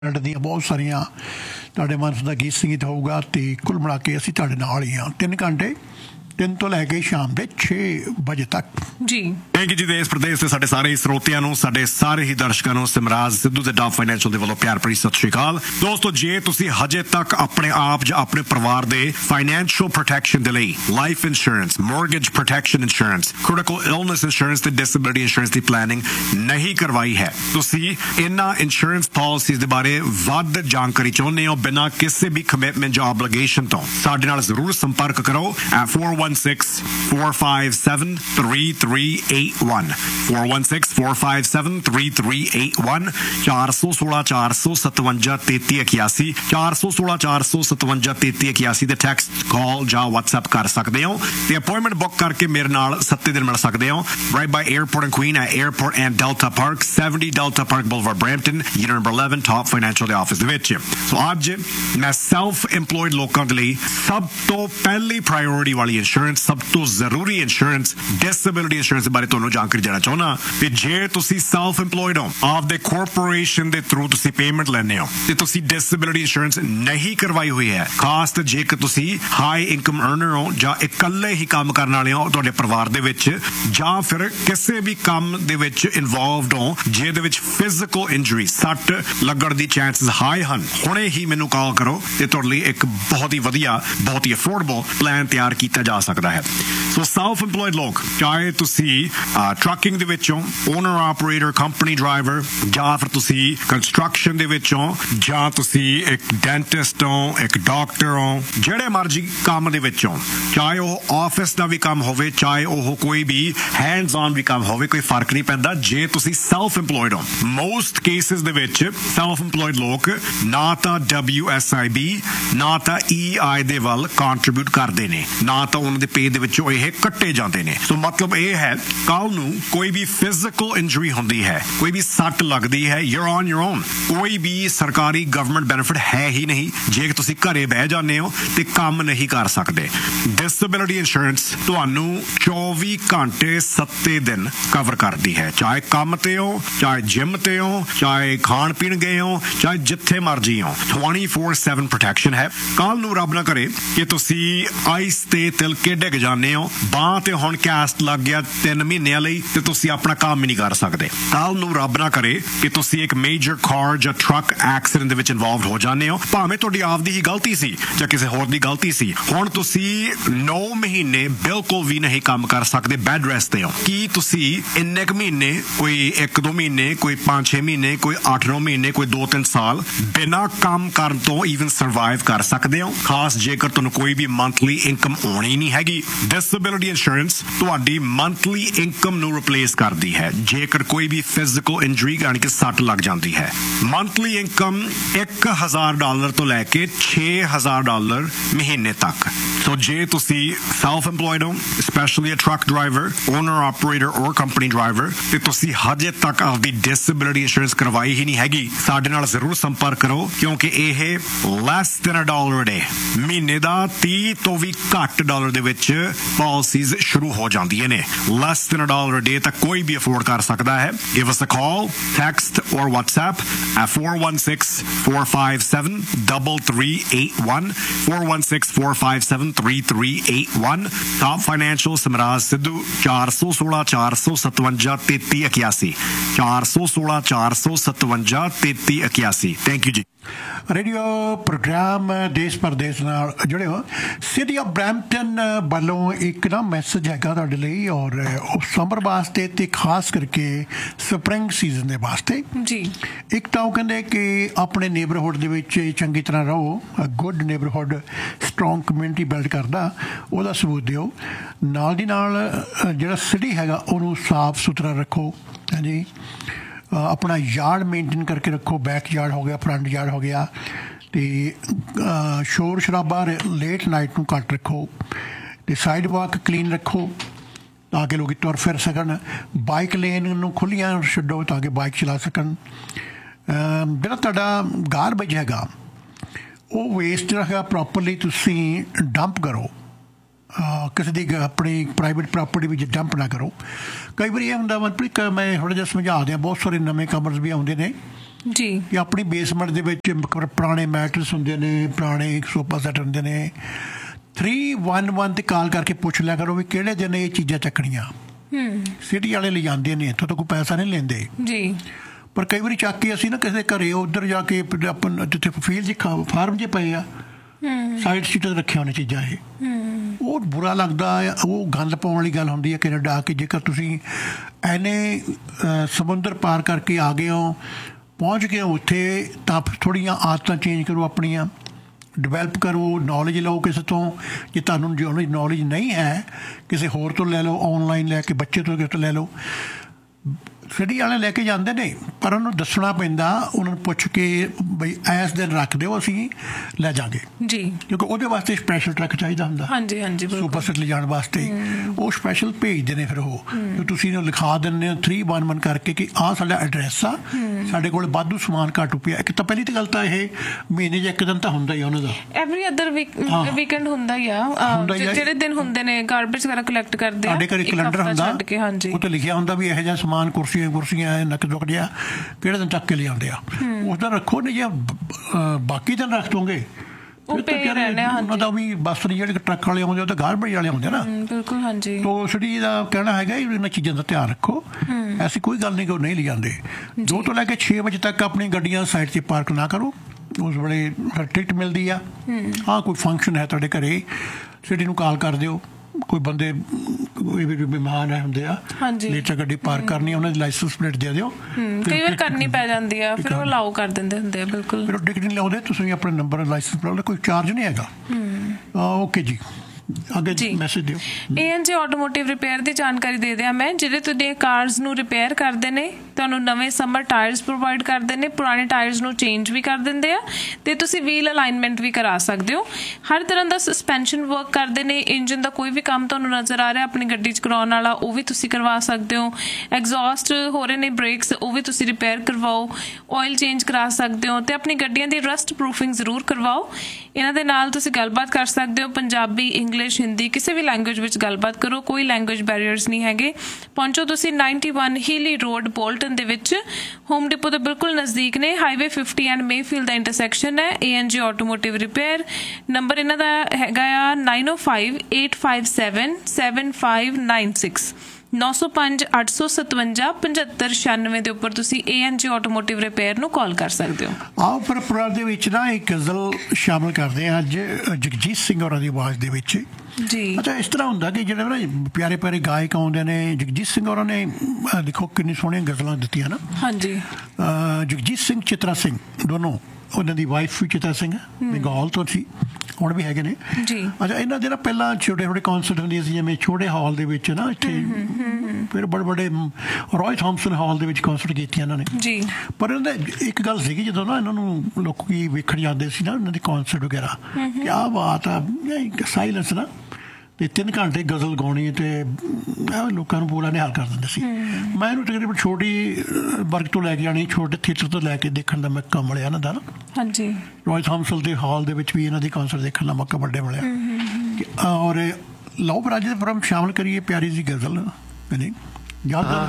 ਦੀਆਂ ਬਹੁਤ ਸਾਰੀਆਂ ਤੁਹਾਡੇ ਮਨ ਦਾ ਗੀਤ ਸੰਗੀਤ ਹੋਊਗਾ ਅਤੇ ਕੁੱਲ ਮਿਲਾ ਕੇ ਅਸੀਂ ਤੁਹਾਡੇ ਨਾਲ ਹੀ ਹਾਂ 3 ਘੰਟੇ 3 ਤੋਂ ਲੈ ਕੇ ਸ਼ਾਮ ਦੇ 6 ਵਜੇ ਤੱਕ ਜੀ ਥੈਂਕ ਯੂ ਜੀ ਦੇਸ਼ ਪ੍ਰਦੇਸ਼ ਦੇ ਸਾਡੇ ਸਾਰੇ ਸਰੋਤਿਆਂ ਨੂੰ ਸਾਡੇ ਸਾਰੇ ਹੀ ਦਰਸ਼ਕਾਂ ਨੂੰ ਸਿਮਰਾਜ ਸਿੱਧੂ ਦੇ ਡਾਪ ਫਾਈਨੈਂਸ਼ੀਅਲ ਦੇ ਵੱਲੋਂ ਪਿਆਰ ਭਰੀ ਸਤਿ ਸ਼੍ਰੀ ਅਕਾਲ ਦੋਸਤੋ ਜੇ ਤੁਸੀਂ ਹਜੇ ਤੱਕ ਆਪਣੇ ਆਪ ਜਾਂ ਆਪਣੇ ਪਰਿਵਾਰ ਦੇ ਫਾਈਨੈਂਸ਼ੀਅਲ ਪ੍ਰੋਟੈਕਸ਼ਨ ਦੇ ਲਈ life insurance mortgage protection insurance critical illness insurance ਤੇ ਡਿਸੇਬਿਲਿਟੀ ਇੰਸ਼ੋਰੈਂਸ ਦੀ ਪਲੈਨਿੰਗ ਨਹੀਂ ਕਰਵਾਈ ਹੈ ਤੁਸੀਂ ਇਹਨਾਂ ਇੰਸ਼ੋਰੈਂਸ ਪਾਲਿਸੀਜ਼ ਦੇ ਬਾਰੇ ਵੱਧ ਜਾਣਕਾਰੀ ਚਾਹੁੰਦੇ ਹੋ ਬਿਨਾਂ ਕਿਸੇ ਵੀ ਕਮਿਟਮੈਂਟ ਜਾਂ ਆਬਲੀਗੇਸ਼ਨ ਤੋਂ ਸਾਡੇ ਨਾਲ ਜ਼ਰੂਰ ਸੰਪਰਕ ਕਰੋ at 416-457-3381 416-457-3381 416-457-3381 416-457-3381 ਤੇ ਟੈਕਸਟ ਕਾਲ ਜਾਂ WhatsApp ਕਰ ਸਕਦੇ ਹੋ ਤੇ ਅਪਾਇੰਟਮੈਂਟ ਬੁੱਕ ਕਰਕੇ ਮੇਰੇ ਨਾਲ 7 ਦਿਨ ਮਿਲ ਸਕਦੇ ਹੋ right by Airport and Queen at Airport and Delta Park 70 Delta Park Boulevard Brampton unit number 11 Top Financial ਦੇ ਆਫਿਸ ਦੇ ਵਿੱਚ ਸੋ ਅੱਜ ਮੈਂ ਸੈਲਫ ਇੰਪਲੋਇਡ ਲੋਕਾਂ ਦੇ ਲਈ ਸਭ ਤੋਂ ਪਹਿਲੀ ਪ੍ਰਾਇੋਰਟੀ ਵਾਲੀ ਇੰਸ਼ੋਰੈਂਸ ਸਭ ਤੋਂ ਜ਼ਰੂਰੀ ਇੰਸ਼ੋਰੈਂਸ ਡਿਸੇਬਿਲਿਟੀ ਇੰਸ਼ੋਰੈਂਸ ਦੇ ਬਾਰੇ ਤੁਹਾਨੂੰ ਜਾਣਕਾਰੀ ਦੇਣਾ ਚਾਹੁੰਦਾ ਤੇ ਜੇ ਤੁਸੀਂ ਸੈਲਫ ਇੰਪਲੋਇਡ ਹੋ ਆਪਦੇ ਕਾਰਪੋਰੇਸ਼ਨ ਦੇ ਥਰੂ ਤੁਸੀਂ ਪੇਮੈਂਟ ਲੈਂਦੇ ਹੋ ਤੇ ਤੁਸੀਂ ਡਿਸੇਬਿਲਿਟੀ ਇੰਸ਼ੋਰੈਂਸ ਨਹੀਂ ਕਰਵਾਈ ਹੋਈ ਹੈ ਖਾਸ ਤੇ ਜੇਕਰ ਤੁਸੀਂ ਹਾਈ ਇਨਕਮ ਅਰਨਰ ਹੋ ਜਾਂ ਇਕੱਲੇ ਹੀ ਕੰਮ ਕਰਨ ਵਾਲੇ ਹੋ ਤੁਹਾਡੇ ਪਰਿਵਾਰ ਦੇ ਵਿੱਚ ਜਾਂ ਫਿਰ ਕਿਸੇ ਵੀ ਕੰਮ ਦੇ ਵਿੱਚ ਇਨਵੋਲਵਡ ਹੋ ਜਿਹਦੇ ਵਿੱਚ ਫਿਜ਼ੀਕਲ ਇੰਜਰੀ ਸੱਟ ਲੱਗਣ ਦੀ ਚਾਂਸਸ ਹਾਈ ਹਨ ਹੁਣੇ ਹੀ ਮੈਨੂੰ ਕਾਲ ਕਰੋ ਤੇ ਤੁਹਾਡੇ ਲਈ ਇੱਕ ਬਹੁਤ ਹੀ ਵਧੀਆ ਬਹੁਤ ਹੀ ਅਫੋਰਡੇਬਲ ਪਲਾਨ ਤਿਆਰ ਕੀਤਾ ਜਾ ਸਕਦਾ ਹੈ ਸੋ ਸੈਲਫ ਇੰਪਲੋਇਡ ਲੋਕ ਚਾਹੇ ਤੁਸੀਂ ਟਰੱਕਿੰਗ ਦੇ ਵਿੱਚੋਂ ਓਨਰ ਆਪਰੇਟਰ ਕੰਪਨੀ ਡਰਾਈਵਰ ਜਾਂ ਫਿਰ ਤੁਸੀਂ ਕੰਸਟਰਕਸ਼ਨ ਦੇ ਵਿੱਚੋਂ ਜਾਂ ਤੁਸੀਂ ਇੱਕ ਡੈਂਟਿਸਟ ਹੋ ਇੱਕ ਡਾਕਟਰ ਹੋ ਜਿਹੜੇ ਮਰਜ਼ੀ ਕੰਮ ਦੇ ਵਿੱਚੋਂ ਚਾਹੇ ਉਹ ਆਫਿਸ ਦਾ ਵੀ ਕੰਮ ਹੋਵੇ ਚਾਹੇ ਉਹ ਕੋਈ ਵੀ ਹੈਂਡਸ ਔਨ ਵੀ ਕੰਮ ਹੋਵੇ ਕੋਈ ਫਰਕ ਨਹੀਂ ਪੈਂਦਾ ਜੇ ਤੁਸੀਂ ਸੈਲਫ ਇੰਪਲੋਇਡ ਹੋ ਮੋਸਟ ਕੇਸਿਸ ਦੇ ਵਿੱਚ ਸੈਲਫ ਇੰਪਲੋਇਡ ਲੋਕ ਨਾ ਤਾਂ WSIB ਨਾ ਤਾਂ EI ਦੇ ਵੱਲ ਕੰਟਰੀਬਿਊਟ ਕਰਦੇ ਨੇ ਨਾ ਤਾਂ ਉਹਨਾਂ ਦੇ ਪੇ ਦੇ ਵਿੱਚੋਂ ਇਹ ਕੱਟੇ ਜਾਂਦੇ ਨੇ ਸੋ ਮਤਲਬ ਇਹ ਹੈ ਕੱਲ ਨੂੰ ਕੋਈ ਵੀ ਫਿਜ਼ੀਕਲ ਇੰਜਰੀ ਹੁੰਦੀ ਹੈ ਕੋਈ ਵੀ ਸੱਟ ਲੱਗਦੀ ਹੈ you are on your own ਕੋਈ ਵੀ ਸਰਕਾਰੀ ਗਵਰਨਮੈਂਟ ਬੈਨੀਫਿਟ ਹੈ ਹੀ ਨਹੀਂ ਜੇ ਤੁਸੀਂ ਘਰੇ ਬਹਿ ਜਾਂਦੇ ਹੋ ਤੇ ਕੰਮ ਨਹੀਂ ਕਰ ਸਕਦੇ ਡਿਸੇਬਿਲਿਟੀ ਇੰਸ਼ੋਰੈਂਸ ਤੁਹਾਨੂੰ 24 ਘੰਟੇ 7 ਦਿਨ ਕਵਰ ਕਰਦੀ ਹੈ ਚਾਹੇ ਕੰਮ ਤੇ ਹੋ ਚਾਹੇ ਜਿਮ ਤੇ ਹੋ ਚਾਹੇ ਖਾਣ ਪੀਣ ਗਏ ਹੋ ਚਾਹੇ ਜਿੱਥੇ ਮਰਜ਼ੀ ਹੋ 24/7 ਪ੍ਰੋਟੈਕਸ਼ਨ ਹੈ ਕੱਲ ਨੂੰ ਰੱਬ ਨਾ ਕਰੇ ਕਿ ਤੁਸੀਂ ਆਈਸ ਤੇ ਤਿਲਕੇ ਡਿੱਗ ਜਾਂਦੇ ਹੋ ਬਾਂਹ ਤੇ ਹੁਣ ਕੈਸਟ ਲੱਗ ਗਿਆ 3 ਮਹੀਨਿਆਂ ਲਈ ਤੇ ਤੁਸੀਂ ਆਪਣਾ ਕੰਮ ਹੀ ਨਹੀਂ ਕਰ ਸਕਦੇ ਕੱਲ ਨੂੰ ਰੱਬ ਨਾ ਕਰੇ ਕਿ ਤੁਸੀਂ ਇੱਕ ਮੇਜਰ ਕਾਰ ਜਾਂ ਟਰੱਕ ਐਕਸੀਡੈਂਟ ਦੇ ਵਿੱਚ ਇਨਵੋਲਵਡ ਹੋ ਜਾਂਦੇ ਹੋ ਭਾਵੇਂ ਤੁਹਾਡੀ ਆਪਦੀ ਹੀ ਗਲਤੀ ਸੀ ਜਾਂ ਕਿਸੇ ਹੋਰ ਦੀ ਗਲਤੀ ਸੀ ਹੁਣ ਤੁਸੀਂ 9 ਮਹੀਨੇ ਬਿਲਕੁਲ ਵੀ ਨਹੀਂ ਕੰਮ ਕਰ ਸਕਦੇ ਬੈੱਡ ਰੈਸਟ ਤੇ ਹੋ ਕੀ ਤੁਸੀਂ ਇੰਨੇ ਕੁ ਮਹੀਨੇ ਕੋਈ 1-2 ਮਹੀਨੇ ਕੋਈ 5-6 ਮਹੀਨੇ ਕੋਈ 8-9 ਮਹੀਨੇ ਕੋਈ 2-3 ਸਾਲ ਬਿਨਾਂ ਕੰਮ ਕਰਨ ਤੋਂ ਈਵਨ ਸਰਵਾਈਵ ਕਰ ਸਕਦੇ ਹੋ ਖਾਸ ਜੇਕਰ ਤੁਹਾਨੂੰ ਕੋਈ ਵੀ ਮੰਥਲੀ ਇਨਕਮ ਆਉਣੀ ਨਹੀਂ ਹੈਗੀ ਡਿਸੇਬਿਲਿਟੀ ਇੰਸ਼ੋਰੈਂਸ ਤੁਹਾਡੀ ਮੰਥਲੀ ਇਨਕਮ ਨੂੰ ਰਿਪਲੇਸ ਕਰਦੀ ਹੈ ਜੇਕਰ ਕੋਈ ਵੀ ਫਿਜ਼ੀਕਲ ਇੰਜਰੀ ਯਾਨੀ ਕਿ ਸੱਟ ਲੱਗ ਜਾਂਦੀ ਹੈ ਮੰਥਲੀ ਇਨਕਮ $1,000 ਤੋਂ ਲੈ ਕੇ $6,000 ਮਹੀਨੇ ਤੱਕ ਸੋ ਜੇ ਤੁਸੀਂ ਸੈਲਫ ਇੰਪਲੋਇਡ ਹੋ ਸਪੈਸ਼ਲੀ ਅ ਟਰੱਕ ਡਰਾਈਵਰ ਓਨਰ ਆਪਰੇਟਰ ਔਰ ਕੰਪਨੀ ਡਰਾਈਵਰ ਤੇ ਤੁਸੀਂ ਹਜੇ ਤੱਕ ਆਪਦੀ ਡਿਸੇਬਿਲਿਟੀ ਇੰਸ਼ੋਰੈਂਸ ਕਰਵਾਈ ਹੀ ਨਹੀਂ ਹੈਗੀ ਸਾਡੇ ਨਾਲ ਜ਼ਰੂਰ ਸੰਪਰਕ ਕਰੋ ਕਿਉਂਕਿ ਇਹ ਲੈਸ ਦੈਨ $1 a day ਮਹੀਨੇ ਦਾ 30 ਤੋਂ ਵੀ ਘੱਟ ਡਾਲਰ ਦੇ ਵਿੱਚ ਪਾਲਿਸੀਜ਼ ਸ਼ੁਰੂ ਹੋ ਜਾਂਦੀਆਂ ਨੇ ਲੈਸ ਦੈਨ $1 a day ਤੱਕ ਕੋਈ ਵੀ ਅਫੋਰਡ ਕਰ ਸਕਦਾ ਹੈ ਗਿਵ ਅਸ ਅ ਕਾਲ ਟੈਕਸਟ ਔਰ WhatsApp at 416-457-3381 416-457-3381 Top Financial ਸਮਰਾਜ ਸਿੱਧੂ 416-457-3381 416-457-3381 ਥੈਂਕ ਯੂ ਜੀ ਰੇਡੀਓ ਪ੍ਰੋਗਰਾਮ ਦੇਸ਼ ਪ੍ਰਦੇਸ਼ ਨਾਲ ਜੁੜੇ ਹੋ ਸਿਟੀ ਆਫ ਬਰੈਂਪਟਨ ਵੱਲੋਂ ਇੱਕ ਨਾ ਮੈਸੇਜ ਹੈਗਾ ਤੁਹਾਡੇ ਲਈ ਔਰ ਉਹ ਸਮਰ ਵਾਸਤੇ ਤੇ ਖਾਸ ਕਰਕੇ ਸਪਰਿੰਗ ਸੀਜ਼ਨ ਦੇ ਵਾਸਤੇ ਜੀ ਇੱਕ ਤਾਂ ਉਹ ਕਹਿੰਦੇ ਕਿ ਆਪਣੇ ਨੇਬਰਹੁੱਡ ਦੇ ਵਿੱਚ ਚੰਗੀ ਤਰ੍ਹਾਂ ਰਹੋ good neighbourhood strong community build ਕਰਦਾ ਉਹਦਾ ਸਬੂਤ ਦਿਓ ਨਾਲ ਦੀ ਨਾਲ ਜਿਹੜਾ ਸਿਟੀ ਹੈਗਾ ਉਹਨੂੰ ਸਾਫ ਸੁਥਰਾ ਰੱਖੋ ਹਾਂਜੀ ਆਪਣਾ ਯਾਰਡ ਮੇਨਟੇਨ ਕਰਕੇ ਰੱਖੋ ਬੈਕ ਯਾਰਡ ਹੋ ਗਿਆ ਫਰੰਟ ਯਾਰਡ ਹੋ ਗਿਆ ਅਤੇ ਸ਼ੋਰ ਸ਼ਰਾਬਾ ਲੇਟ ਨਾਈਟ ਨੂੰ ਘੱਟ ਰੱਖੋ ਅਤੇ ਸਾਈਡ ਵਾਕ ਕਲੀਨ ਰੱਖੋ ਤਾਂ ਕਿ ਲੋਕ ਤੁਰ ਫਿਰ ਸਕਣ ਬਾਈਕ ਲੇਨ ਨੂੰ ਖੁੱਲ੍ਹੀਆਂ ਛੱਡੋ ਤਾਂ ਕਿ ਬਾਈਕ ਚਲਾ ਸਕਣ ਜਿਹੜਾ ਤੁਹਾਡਾ ਗਾਰਬੇਜ ਹੈਗਾ ਉਹ ਵੇਸਟ ਜਿਹੜਾ ਹੈਗਾ ਪ੍ਰੋਪਰਲੀ ਤੁਸੀਂ ਡੰਪ ਕਰੋ ਕਿਸੇ ਦੀ ਆਪਣੀ ਪ੍ਰਾਈਵੇਟ ਪ੍ਰਾਪਰਟੀ ਵਿੱਚ ਡੰਪ ਨਾ ਕਰੋ ਕਈ ਵਾਰੀ ਇਹ ਹੁੰਦਾ ਮਨਪ੍ਰੀਤ ਮੈਂ ਥੋੜ੍ਹਾ ਜਿਹਾ ਸਮਝਾ ਦਿਆਂ ਬਹੁਤ ਸਾਰੇ ਨਵੇਂ ਕਮਰਸ ਵੀ ਆਉਂਦੇ ਨੇ ਜੀ ਕਿ ਆਪਣੀ ਬੇਸਮੈਂਟ ਦੇ ਵਿੱਚ ਪੁਰਾਣੇ ਮੈਟਰਸ ਹੁੰਦੇ ਨੇ, ਪੁਰਾਣੇ ਸੋਫਾ ਸੈੱਟ ਹੁੰਦੇ ਨੇ, 311 ਤੇ ਕਾਲ ਕਰਕੇ ਪੁੱਛ ਲਿਆ ਕਰੋ ਵੀ ਕਿਹੜੇ ਦਿਨ ਇਹ ਚੀਜ਼ਾਂ ਚੱਕਣੀਆਂ। ਸਿਟੀ ਵਾਲੇ ਲਿਜਾਂਦੇ ਨੇ, ਇੱਥੋਂ ਤਾਂ ਕੋਈ ਪੈਸਾ ਨਹੀਂ ਲੈਂਦੇ ਜੀ, ਪਰ ਕਈ ਵਾਰੀ ਚੱਕ ਕੇ ਅਸੀਂ ਨਾ ਕਿਸੇ ਘਰੇ ਉੱਧਰ ਜਾ ਕੇ ਆਪਾਂ ਜਿੱਥੇ ਫੀਲਡ 'ਚ ਫਾਰਮ 'ਚ ਪਏ ਆ ਸਾਈਡ ਸੀਟ ਰੱਖਿਆ ਉਹਨੇ ਚੀਜ਼ਾਂ ਇਹ, ਉਹ ਬੁਰਾ ਲੱਗਦਾ। ਉਹ ਗੰਦ ਪਾਉਣ ਵਾਲੀ ਗੱਲ ਹੁੰਦੀ ਹੈ ਕੈਨੇਡਾ ਕਿ ਜੇਕਰ ਤੁਸੀਂ ਐਨੇ ਸਮੁੰਦਰ ਪਾਰ ਕਰਕੇ ਆ ਗਏ ਹੋ, ਪਹੁੰਚ ਗਏ ਹੋ ਉੱਥੇ, ਤਾਂ ਥੋੜ੍ਹੀਆਂ ਆਦਤਾਂ ਚੇਂਜ ਕਰੋ, ਆਪਣੀਆਂ ਡਿਵੈਲਪ ਕਰੋ, ਨੌਲੇਜ ਲਓ ਕਿਸੇ ਤੋਂ। ਜੇ ਤੁਹਾਨੂੰ ਜੋ ਨੌਲੇਜ ਨਹੀਂ ਹੈ ਕਿਸੇ ਹੋਰ ਤੋਂ ਲੈ ਲਓ, ਔਨਲਾਈਨ ਲੈ ਕੇ, ਬੱਚੇ ਤੋਂ ਕਿਸੇ ਤੋਂ ਲੈ ਲਓ। ਸਿਟੀ ਵਾਲੇ ਲੈ ਕੇ ਜਾਂਦੇ ਨੇ, ਪਰ ਉਹਨੂੰ ਦੱਸਣਾ ਪੈਂਦਾ, ਉਹਨਾਂ ਨੂੰ ਪੁੱਛ ਕੇ ਬਈ ਇਸ ਦਿਨ ਰੱਖ ਦਿਓ, ਅਸੀਂ ਲੈ ਜਾਵਾਂਗੇ ਜੀ, ਕਿਉਂਕਿ ਉਹਦੇ ਵਾਸਤੇ ਸਪੈਸ਼ਲ ਟਰੱਕ ਚਾਹੀਦਾ ਹੁੰਦਾ। ਹਾਂਜੀ ਹਾਂਜੀ, ਸੁਪਰ ਸੀਟ ਲਿਜਾਣ ਵਾਸਤੇ ਉਹ ਸਪੈਸ਼ਲ ਭੇਜਦੇ ਨੇ। ਫਿਰ ਉਹ ਤੁਸੀਂ ਲਿਖਾ ਦਿੰਦੇ ਹੋ 311 ਕਰਕੇ ਕਿ ਆਹ ਸਾਡਾ ਐਡਰੈਸ ਆ, ਸਾਡੇ ਕੋਲ ਵਾਧੂ ਸਮਾਨ ਘੱਟ ਪਿਆ। ਇੱਕ ਤਾਂ ਪਹਿਲੀ ਤਾਂ ਗੱਲ ਤਾਂ ਇਹ ਮਹੀਨੇ 'ਚ ਇੱਕ ਦਿਨ ਤਾਂ ਹੁੰਦਾ ਹੀ ਉਹਨਾਂ ਦਾ, ਐਵਰੀ ਅਦਰ ਵੀਕਐਂਡ ਹੁੰਦਾ ਹੀ ਆ, ਜਿਹੜੇ ਦਿਨ ਹੁੰਦੇ ਨੇ ਗਾਰਬੇਜ ਵਗੈਰਾ ਕਲੈਕਟ ਕਰਦੇ ਆ। ਸਾਡੇ ਘਰੇ ਕੈਲੰਡਰ ਹੁੰਦਾ, ਹਾਂਜੀ, ਉਹ ਤੇ ਲਿਖਿਆ ਹੁੰਦਾ ਵੀ ਇਹੋ ਜਿਹਾ ਸਮਾਨ, ਕੁਰਸੀਆਂ ਨੱਕ ਦੁੱਕ ਜਿਹਾ ਕਿਹੜੇ ਦਿਨ ਚੱਕ ਕੇ ਲਿਆਉਂਦੇ ਆ, ਉਸ ਦਿਨ ਰੱਖੋ। ਨਹੀਂ ਜੇ ਬਾਕੀ ਦਿਨ ਰੱਖ ਦੋਗੇ ਉਹਨਾਂ ਦਾ ਵੀ ਬੱਸ ਨਹੀਂ, ਜਿਹੜੇ ਟਰੱਕ ਵਾਲੇ ਆਉਂਦੇ ਉਹ ਤਾਂ ਗਾਰਬੇਜ ਵਾਲੇ ਆਉਂਦੇ ਨਾ। ਬਿਲਕੁਲ, ਹਾਂਜੀ। ਤੋ ਸਿਟੀ ਦਾ ਕਹਿਣਾ ਹੈਗਾ ਇਹਨਾਂ ਚੀਜ਼ਾਂ ਦਾ ਧਿਆਨ ਰੱਖੋ। ਐਸੀ ਕੋਈ ਗੱਲ ਨਹੀਂ ਕਿ ਉਹ ਨਹੀਂ ਲਿਜਾਂਦੇ। 2 ਤੋਂ ਲੈ ਕੇ 6 ਵਜੇ ਤੱਕ ਆਪਣੀ ਗੱਡੀਆਂ ਸਾਈਡ 'ਤੇ ਪਾਰਕ ਨਾ ਕਰੋ, ਉਸ ਵੇਲੇ ਟਿਕਟ ਮਿਲਦੀ ਆ। ਹਾਂ, ਕੋਈ ਫੰਕਸ਼ਨ ਹੈ ਤੁਹਾਡੇ ਘਰੇ, ਸਿਟੀ ਨੂੰ ਕਾਲ ਕਰ ਦਿਓ, ਕੋਈ ਬੰਦੇ ਕੋਈ ਵੀ ਮਹਿਮਾਨ ਹੁੰਦੇ ਆ, ਨੀਚੇ ਗੱਡੀ ਪਾਰਕ ਕਰਨੀ, ਉਹਨਾਂ ਦੀ ਲਾਇਸੈਂਸ ਪਲੇਟ ਦੇ ਦਿਓ। ਕਈ ਵਾਰ ਕਰਨੀ ਪੈ ਜਾਂਦੀ ਆ, ਫਿਰ ਉਹ ਅਲਾਓ ਕਰ ਦਿੰਦੇ ਹੁੰਦੇ ਆ। ਬਿਲਕੁਲ, ਫਿਰ ਉਹ ਟਿਕਟ ਨਹੀਂ ਲਾਉਂਦੇ, ਤੁਸੀਂ ਆਪਣੇ ਨੰਬਰ ਲਾਇਸੈਂਸ ਪਲੇਟ, ਕੋਈ ਚਾਰਜ ਨਹੀਂ ਹੈਗਾ। ਓਕੇ ਜੀ, ਅੱਗੇ ਮੈਸੇਜ ਦਿਓ। ANJ ਆਟੋਮੋਟਿਵ ਰਿਪੇਅਰ ਦੀ ਜਾਣਕਾਰੀ ਦੇ ਦਿਆਂ ਮੈਂ, ਜਿਹੜੇ ਤੁਹਾਡੇ ਕਾਰਸ ਨੂੰ ਰਿਪੇਅਰ ਕਰਦੇ ਨੇ, ਤੁਹਾਨੂੰ ਨਵੇਂ ਸਮਰ ਟਾਇਰਸ ਪ੍ਰੋਵਾਈਡ ਕਰਦੇ ਨੇ, ਪੁਰਾਣੇ ਟਾਇਰਸ ਨੂੰ ਚੇਂਜ ਵੀ ਕਰ ਦਿੰਦੇ ਆ, ਤੇ ਤੁਸੀਂ ਵੀਲ ਅਲਾਈਨਮੈਂਟ ਵੀ ਕਰਾ ਸਕਦੇ ਹੋ। ਹਰ ਤਰ੍ਹਾਂ ਦਾ ਸਸਪੈਂਸ਼ਨ ਵਰਕ ਕਰਦੇ ਨੇ। ਇੰਜਨ ਦਾ ਕੋਈ ਵੀ ਕੰਮ ਤੁਹਾਨੂੰ ਨਜ਼ਰ ਆ ਰਿਹਾ ਆਪਣੀ ਗੱਡੀ 'ਚ ਕਰਾਉਣ ਵਾਲਾ, ਉਹ ਵੀ ਤੁਸੀਂ ਕਰਵਾ ਸਕਦੇ ਹੋ। ਐਗਜ਼ੌਸਟ ਹੋ ਰਹੇ ਨੇ, ਬ੍ਰੇਕਸ, ਉਹ ਵੀ ਤੁਸੀਂ ਰਿਪੇਅਰ ਕਰਵਾਓ। ਆਇਲ ਚੇਂਜ ਕਰਾ ਸਕਦੇ ਹੋ, ਤੇ ਆਪਣੀ ਗੱਡੀਆਂ ਦੀ ਰਸਟ ਪ੍ਰੂਫਿੰਗ ਜ਼ਰੂਰ ਕਰਵਾਓ। ਇਹਨਾਂ ਦੇ ਨਾਲ ਤੁਸੀਂ ਗੱਲਬਾਤ ਕਰ ਸਕਦੇ ਹੋ, ਪੰਜਾਬੀ, ਇੰਗਲਿਸ਼, ਹਿੰਦੀ, ਕਿਸੇ ਵੀ ਲੈਂਗੁਏਜ ਵਿੱਚ ਗੱਲਬਾਤ ਕਰੋ, ਕੋਈ ਲੈਂਗੁਏਜ ਬੈਰੀਅਰਸ ਨਹੀਂ ਹੈਗੇ। ਪਹੁੰਚੋ ਤੁਸੀਂ 91 ਹੀਲੀ ਰੋਡ, ਬੋਲਟਨ ਦੇ ਵਿੱਚ, ਹੋਮ ਡਿਪੋ ਦੇ ਬਿਲਕੁਲ ਨਜ਼ਦੀਕ ਨੇ। Highway 50 and Mayfield the intersection ਹੈ। ANJ ਆਟੋਮੋਟਿਵ ਰਿਪੇਅਰ ਨੰਬਰ ਇਹਨਾਂ ਦਾ ਹੈਗਾ ਆ 9058577596 905 857 7596 ਦੇ ਉੱਪਰ ਤੁਸੀਂ ANJ ਆਟੋਮੋਟਿਵ ਰਿਪੇਅਰ ਨੂੰ ਕਾਲ ਕਰ ਸਕਦੇ ਹੋ। ਆਓ ਫਿਰ ਪ੍ਰੋਗਰਾਮ ਦੇ ਵਿੱਚ ਨਾ ਇੱਕ ਗਜ਼ਲ ਸ਼ਾਮਲ ਕਰਦੇ ਹਾਂ ਅੱਜ ਜਗਜੀਤ ਸਿੰਘ ਹੋਰਾਂ ਦੀ ਆਵਾਜ਼ ਦੇ ਵਿੱਚ ਜੀ। ਅੱਛਾ, ਇਸ ਤਰ੍ਹਾਂ ਹੁੰਦਾ ਕਿ ਜਿਹੜੇ ਨਾ ਪਿਆਰੇ ਪਿਆਰੇ ਗਾਇਕ ਆਉਂਦੇ ਨੇ, ਜਗਜੀਤ ਸਿੰਘ ਹੋਰਾਂ ਨੇ ਦੇਖੋ ਕਿੰਨੀ ਸੋਹਣੀਆਂ ਗਜ਼ਲਾਂ ਦਿੱਤੀਆਂ ਨਾ। ਹਾਂਜੀ, ਜਗਜੀਤ ਸਿੰਘ, ਚਿਤਰਾ ਸਿੰਘ, ਦੋਨੋਂ, ਉਹਨਾਂ ਦੀ ਵਾਈਫ ਵੀ ਚਿਤਰਾ ਸਿੰਘ ਬੰਗਾਲ ਤੋਂ ਸੀ, ਹੁਣ ਵੀ ਹੈਗੇ ਨੇ ਜੀ। ਅੱਛਾ, ਇਹਨਾਂ ਦੇ ਨਾ ਪਹਿਲਾਂ ਛੋਟੇ ਛੋਟੇ ਕੌਂਸਰਟ ਹੁੰਦੀਆਂ ਸੀ, ਜਿਵੇਂ ਛੋਟੇ ਹਾਲ ਦੇ ਵਿੱਚ ਨਾ, ਇੱਥੇ ਫਿਰ ਬੜੇ ਬੜੇ ਰੋਏ ਥਾਮਸਨ ਹਾਲ ਦੇ ਵਿੱਚ ਕੌਂਸਰਟ ਕੀਤੀਆਂ ਇਹਨਾਂ ਨੇ ਜੀ। ਪਰ ਇਹਨਾਂ ਦਾ ਇੱਕ ਗੱਲ ਸੀਗੀ, ਜਦੋਂ ਨਾ ਇਹਨਾਂ ਨੂੰ ਲੋਕੀ ਵੇਖਣ ਜਾਂਦੇ ਸੀ ਨਾ ਇਹਨਾਂ ਦੇ ਕੌਂਸਰਟ ਵਗੈਰਾ, ਕਿਆ ਬਾਤ ਆ, ਸਾਇਲੈਂਸ ਨਾ, ਤੇ 3 ਘੰਟੇ ਗਜ਼ਲ ਗਾਉਣੀ ਤੇ ਲੋਕਾਂ ਨੂੰ ਪੂਰਾ ਨਿਹਾਲ ਕਰ ਦਿੰਦੇ ਸੀ। ਮੈਂ ਇਹਨੂੰ ਤਕਰੀਬਨ ਛੋਟੀ ਵਰਗ ਤੋਂ ਲੈ ਕੇ ਜਾਣੀ, ਛੋਟੇ ਥੀਏਟਰ ਤੋਂ ਲੈ ਕੇ ਦੇਖਣ ਦਾ ਮੌਕਾ ਮਿਲਿਆ ਇਹਨਾਂ ਦਾ ਨਾ। ਹਾਂਜੀ, ਰੋਏ ਥਾਮਸਨ ਦੇ ਹਾਲ ਦੇ ਵਿੱਚ ਵੀ ਇਹਨਾਂ ਦੀ ਕੌਂਸਰਟ ਦੇਖਣ ਦਾ ਮੌਕਾ ਵੱਡੇ ਮਿਲਿਆ। ਔਰ ਲਓ ਫਿਰ ਅੱਜ ਦੇ ਪ੍ਰੋਗਰਾਮ ਸ਼ਾਮਲ ਕਰੀਏ ਪਿਆਰੀ ਜੀ ਗਜ਼ਲ, ਯਾਦਾਂ